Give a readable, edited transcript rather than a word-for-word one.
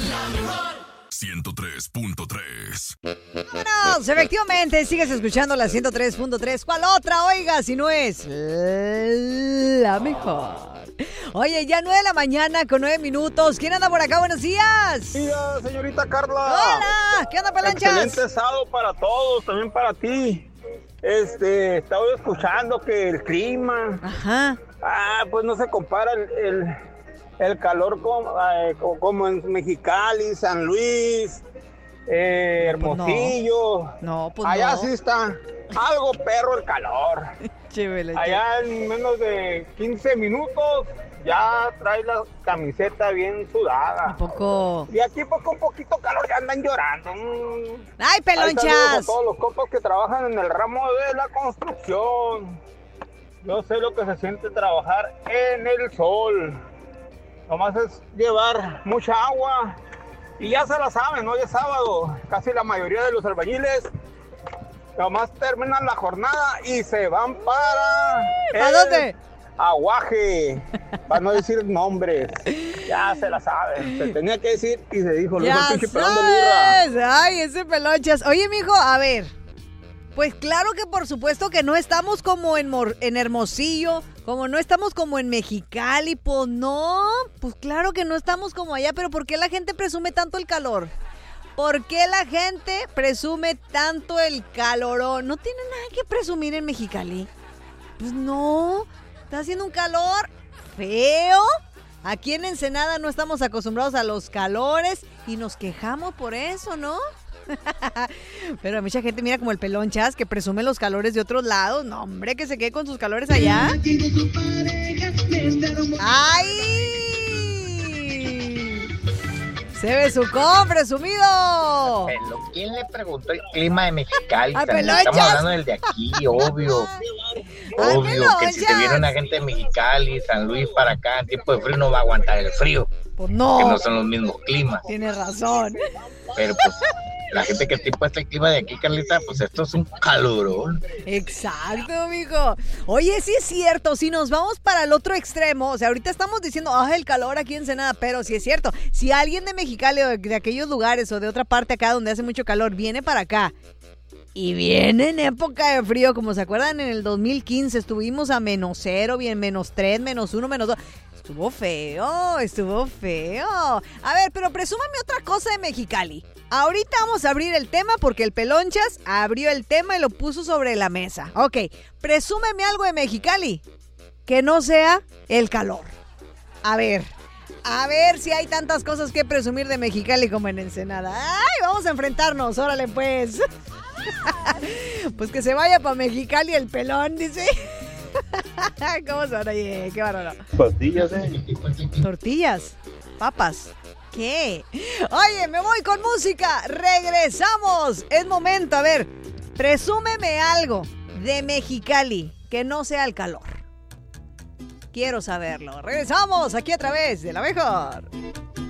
103.3. Vámonos, efectivamente, sigues escuchando la 103.3. ¿Cuál otra, oiga, si no es la mejor? Oye, ya 9 de la mañana con 9 minutos. ¿Quién anda por acá? Buenos días. Mira, señorita Carla. Hola, ¿qué onda, Pelanchas? Excelente sábado para todos, también para ti. Estaba escuchando que el clima. Ajá. Pues no se compara el calor como en Mexicali, San Luis, Hermosillo. No, pues allá no. sí está algo perro el calor. Chévere. Allá en menos de 15 minutos ya trae la camiseta bien sudada. ¿A poco? Y aquí pues con poquito calor ya andan llorando. ¡Ay, Hay saludos Pelonchas! a todos los compas que trabajan en el ramo de la construcción. Yo sé lo que se siente trabajar en el sol. Nomás es llevar mucha agua y ya se la saben, hoy es sábado. Casi la mayoría de los albañiles nomás terminan la jornada y se van ¿Para dónde? Aguaje, para no decir nombres. Ya se la saben, se tenía que decir y se dijo. Ya sabes. Ay, ese Pelonchas. Oye, mijo, a ver. Pues claro que por supuesto que no estamos como en Hermosillo, como no estamos como en Mexicali, pues no, pues claro que no estamos como allá, pero ¿por qué la gente presume tanto el calor? ¿Por qué la gente presume tanto el calorón? No tiene nada que presumir en Mexicali. Pues no, está haciendo un calor feo. Aquí en Ensenada no estamos acostumbrados a los calores y nos quejamos por eso, ¿no? Pero mucha gente mira como el Pelonchas que presume los calores de otros lados. No, hombre, que se quede con sus calores allá. ¡Ay! Se ve su presumido. Pero ¿quién le preguntó el clima de Mexicali? ¡Ay, Estamos Pelonchas! hablando del de aquí, obvio. ¡Ay, Obvio que si te viene una gente de Mexicali, San Luis para acá, en tiempo de frío no va a aguantar el frío. Pues no. Que no son los mismos climas. Tienes razón. Pero pues la gente que te impuesta el clima de aquí, Carlita, pues esto es un calorón. Exacto, mijo. Oye, sí es cierto, si nos vamos para el otro extremo, o sea, ahorita estamos diciendo, el calor aquí en Ensenada, pero sí es cierto, si alguien de Mexicali o de aquellos lugares o de otra parte acá donde hace mucho calor viene para acá y viene en época de frío, como se acuerdan en el 2015 estuvimos a -0, bien -3, -1, -2. Estuvo feo. A ver, pero presúmame otra cosa de Mexicali. Ahorita vamos a abrir el tema porque el Pelonchas abrió el tema y lo puso sobre la mesa. Ok, presúmeme algo de Mexicali que no sea el calor. A ver si hay tantas cosas que presumir de Mexicali como en Ensenada. ¡Ay, vamos a enfrentarnos! ¡Órale, pues! Pues que se vaya para Mexicali el pelón, dice. ¿Cómo se van a ir? ¡Qué bárbaro! Pastillas, Tortillas, papas. ¿Qué? Oye, me voy con música. Regresamos. Es momento, a ver, presúmeme algo de Mexicali que no sea el calor. Quiero saberlo. Regresamos aquí a través de La Mejor.